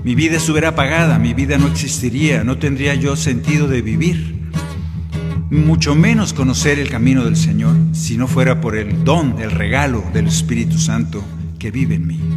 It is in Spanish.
mi vida estuviera apagada, mi vida no existiría, no tendría yo sentido de vivir, mucho menos conocer el camino del Señor, si no fuera por el don, el regalo del Espíritu Santo que vive en mí.